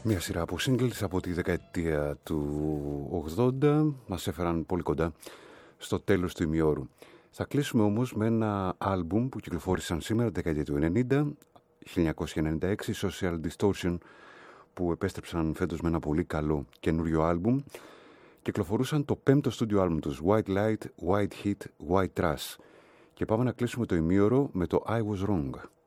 Μια σειρά από singles από τη δεκαετία του 80 μας έφεραν πολύ κοντά στο τέλος του ημιώρου. Θα κλείσουμε όμως με ένα άλμπουμ που κυκλοφόρησαν σήμερα, δεκαετία του 90, 1996, Social Distortion, που επέστρεψαν φέτος με ένα πολύ καλό καινούριο άλμπουμ. Κυκλοφορούσαν το 5ο στούντιο άλμπουμ τους, White Light, White Heat, White Trash. Και πάμε να κλείσουμε το ημίωρο με το I Was Wrong.